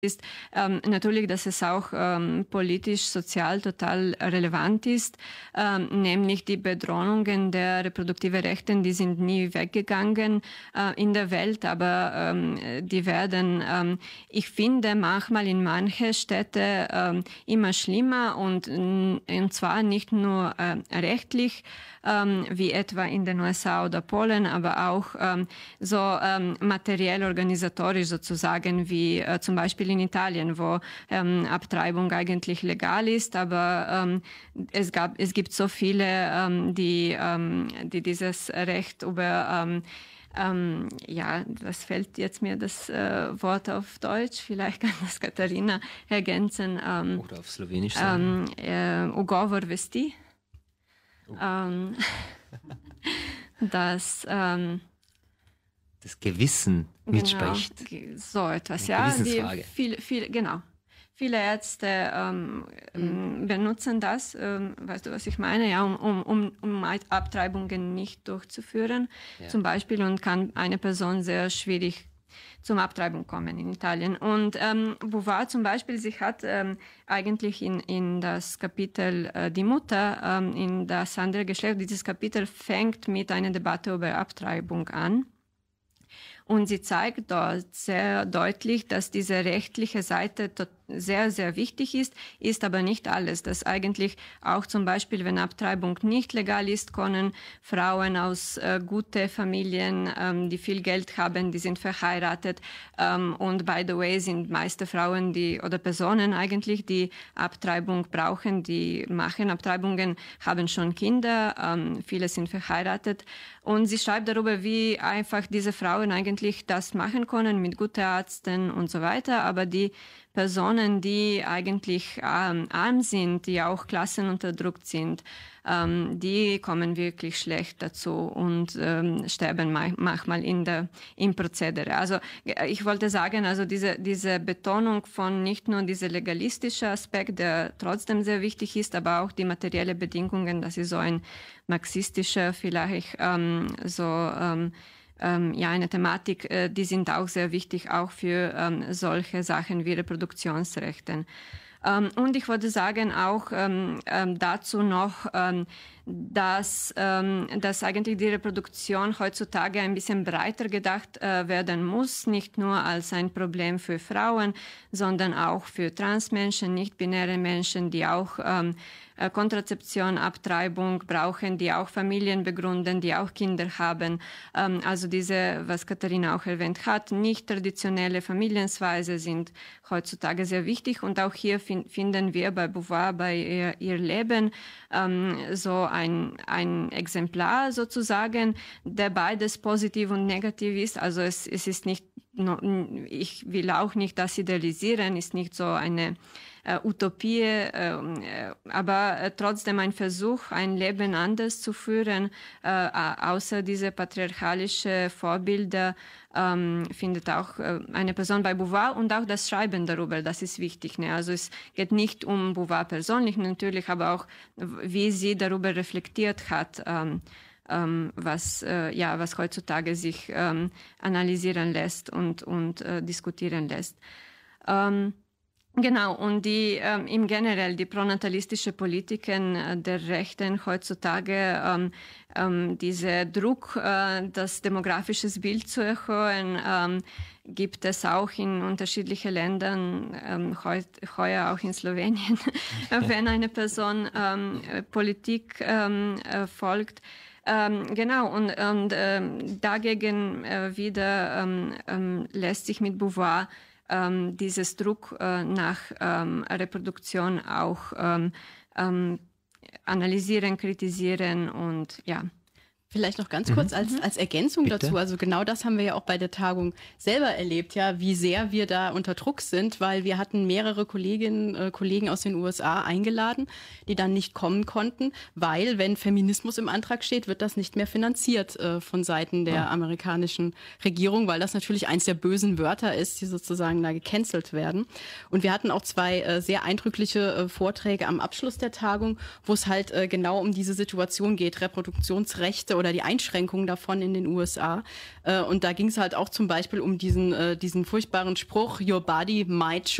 ist natürlich, dass es auch politisch, sozial total relevant ist, nämlich die Bedrohungen der reproduktiven Rechte, die sind nie weggegangen in der Welt, aber die werden, ich finde, manchmal in manche Städte immer schlimmer und zwar nicht nur rechtlich, wie etwa in den USA oder Polen, aber auch so materiell organisatorisch sozusagen, wie zum Beispiel in Italien, wo Abtreibung eigentlich legal ist, aber es gibt so viele, die dieses Recht über ja, was fällt jetzt mir das Wort auf Deutsch? Vielleicht kann das Katharina ergänzen. Oder auf Slowenisch sagen. Ugovor vesti. Das Gewissen mitspricht. Genau, so etwas, eine ja. Genau. Viele Ärzte benutzen das, weißt du, was ich meine, ja, um Abtreibungen nicht durchzuführen, ja. Zum Beispiel, und kann eine Person sehr schwierig zum Abtreibung kommen in Italien. Und Beauvoir zum Beispiel, sie hat eigentlich in das Kapitel Die Mutter, in das andere Geschlecht, dieses Kapitel fängt mit einer Debatte über Abtreibung an. Und sie zeigt dort sehr deutlich, dass diese rechtliche Seite sehr, sehr wichtig ist aber nicht alles. Dass eigentlich auch zum Beispiel, wenn Abtreibung nicht legal ist, können Frauen aus guten Familien, die viel Geld haben, die sind verheiratet. Und by the way sind meiste Frauen, oder Personen eigentlich, die Abtreibung brauchen, die machen Abtreibungen, haben schon Kinder, viele sind verheiratet. Und sie schreibt darüber, wie einfach diese Frauen eigentlich das machen können mit guten Ärzten und so weiter. Aber die Personen, die eigentlich arm sind, die auch klassenunterdrückt sind, die kommen wirklich schlecht dazu und sterben manchmal im Prozedere. Also ich wollte sagen, also diese Betonung von nicht nur dieser legalistische Aspekt, der trotzdem sehr wichtig ist, aber auch die materiellen Bedingungen, das ist so ein marxistischer vielleicht eine Thematik, die sind auch sehr wichtig, auch für solche Sachen wie Reproduktionsrechte. Und ich würde sagen auch dazu noch, dass eigentlich die Reproduktion heutzutage ein bisschen breiter gedacht werden muss, nicht nur als ein Problem für Frauen, sondern auch für Transmenschen, nicht-binäre Menschen, die auch Kontrazeption, Abtreibung brauchen, die auch Familien begründen, die auch Kinder haben. Also diese, was Katharina auch erwähnt hat, nicht traditionelle Familiensweise sind heutzutage sehr wichtig. Und auch hier finden wir bei Beauvoir, bei ihr Leben, so ein Exemplar sozusagen, der beides positiv und negativ ist. Also es ist nicht, ich will auch nicht das idealisieren, ist nicht so eine Utopie, aber trotzdem ein Versuch, ein Leben anders zu führen, außer diese patriarchalische Vorbilder, findet auch eine Person bei Beauvoir und auch das Schreiben darüber, das ist wichtig. Ne? Also es geht nicht um Beauvoir persönlich natürlich, aber auch, wie sie darüber reflektiert hat, was heutzutage sich analysieren lässt und diskutieren lässt. Genau, und im Generell die pronatalistische Politiken der Rechten heutzutage, dieser Druck, das demografische Bild zu erhöhen, gibt es auch in unterschiedlichen Ländern, heuer auch in Slowenien, wenn eine Person Politik folgt. Genau, und dagegen wieder lässt sich mit Beauvoir dieses Druck nach Reproduktion auch analysieren, kritisieren und ja. Vielleicht noch ganz kurz als Ergänzung dazu. Also genau das haben wir ja auch bei der Tagung selber erlebt, ja, wie sehr wir da unter Druck sind, weil wir hatten mehrere Kollegen aus den USA eingeladen, die dann nicht kommen konnten, weil wenn Feminismus im Antrag steht, wird das nicht mehr finanziert von Seiten der amerikanischen Regierung, weil das natürlich eins der bösen Wörter ist, die sozusagen da gecancelt werden. Und wir hatten auch zwei sehr eindrückliche Vorträge am Abschluss der Tagung, wo es halt genau um diese Situation geht, Reproduktionsrechte oder die Einschränkungen davon in den USA. Und da ging es halt auch zum Beispiel um diesen furchtbaren Spruch, Your body might